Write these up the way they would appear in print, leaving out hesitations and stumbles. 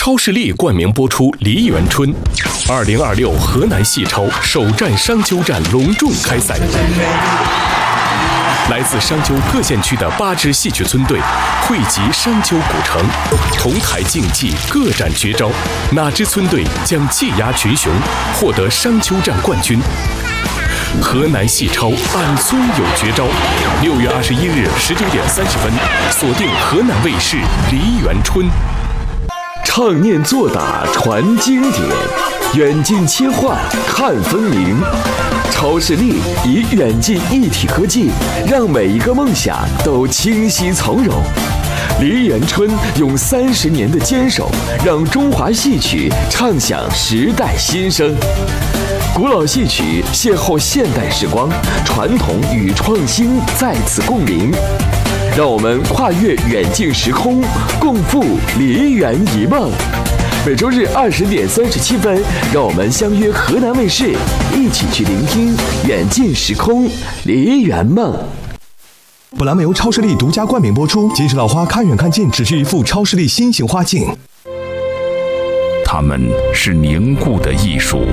超视力冠名播出梨园春，2026河南系超首战商丘站隆重开赛。来自商丘各县区的8支戏曲村队汇集商丘古城，同台竞技，各展绝招，哪支村队将技压群雄，获得商丘站冠军？河南戏超俺村有绝招，6月21日19点30分，锁定河南卫视梨园春。 唱念做打传经典，远近切换看分明。超视力以远近一体科技，让每一个梦想都清晰从容。梨园春用30年的坚守，让中华戏曲唱响时代新声。古老戏曲邂逅现代时光，传统与创新在此共鸣。让我们跨越远近时空，共赴梨园一梦。每周日20点37分，让我们相约河南卫视，一起去聆听远近时空梨园梦。 本栏目由超视力独家冠名播出。金石老花看远看近，只需一副超视力新型花镜。 它们是凝固的艺术，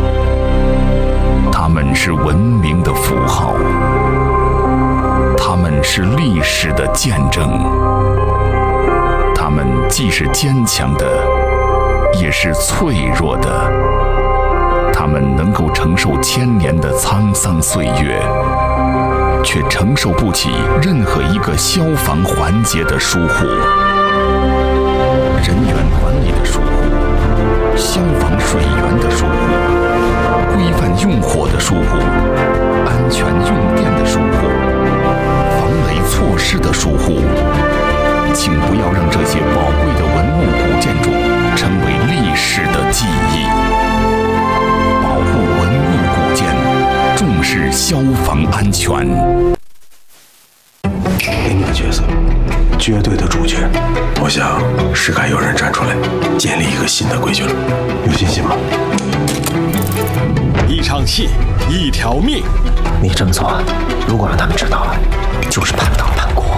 它们是文明的符号，它们是历史的见证。它们既是坚强的，也是脆弱的。它们能够承受1000年的沧桑岁月，却承受不起任何一个消防环节的疏忽。人员管理的疏忽，消防水源的疏忽，规范用火的疏忽，安全用电的疏忽，防雷措施的疏忽。请不要让这些宝贵的文物古建筑成为历史的记忆。保护文物古建，重视消防安全。 给你个角色，绝对的主角。我想是该有人站出来，建立一个新的规矩了。有信心吗？ 一场戏，一条命。 你这么做，如果让他们知道了，就是叛党叛国。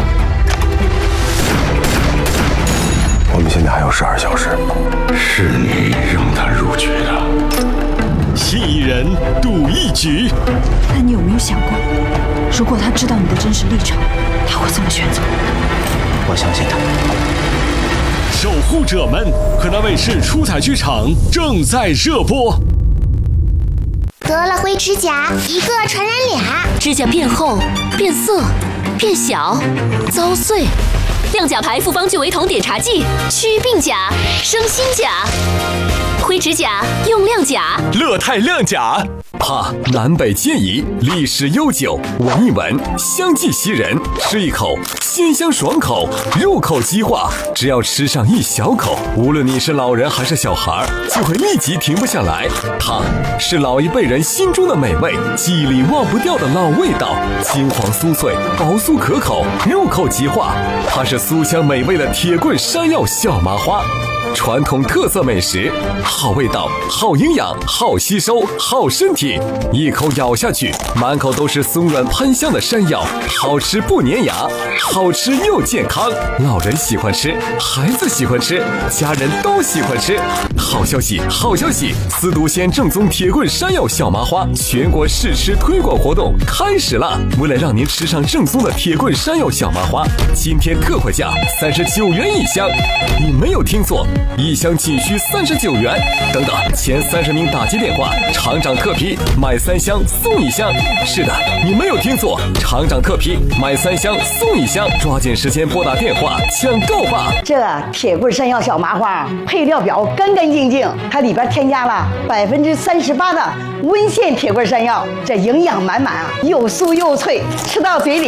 我们现在还有12小时。是你让他入局的。 信一人，赌一局。 那你有没有想过，如果他知道你的真实立场，他会怎么选择？ 我相信他。 守护者们，河南卫视出彩剧场正在热播。 得了灰指甲，一个传染俩。 指甲变厚、变色、变小、遭碎。亮甲牌复方聚维酮碘茶剂，祛病甲、生新甲。灰指甲用亮甲， 乐泰亮甲。南北皆宜，历史悠久，闻一闻，香气袭人，吃一口，鲜香爽口，入口即化。只要吃上一小口，无论你是老人还是小孩，就会立即停不下来。它是老一辈人心中的美味，记忆里忘不掉的老味道，金黄酥脆，薄酥可口，入口即化。它是酥香美味的铁棍山药小麻花。传统特色美食，好味道，好营养，好吸收，好身体。一口咬下去，满口都是松软喷香的山药，好吃不粘牙，好吃又健康。老人喜欢吃，孩子喜欢吃，家人都喜欢吃。好消息，好消息！司都县正宗铁棍山药小麻花全国试吃推广活动开始了。为了让您吃上正宗的铁棍山药小麻花，今天特惠价39元一箱。你没有听错，一箱仅需39元。等等，前30名打击电话，厂长特批买3箱送1箱。是的，你没有听错，厂长特批买3箱送1箱，抓紧时间拨打电话抢购吧。 这铁棍山药小麻花配料表干干净净，它里边添加了38%的温县铁棍山药，这营养满满啊，又酥又脆，吃到嘴里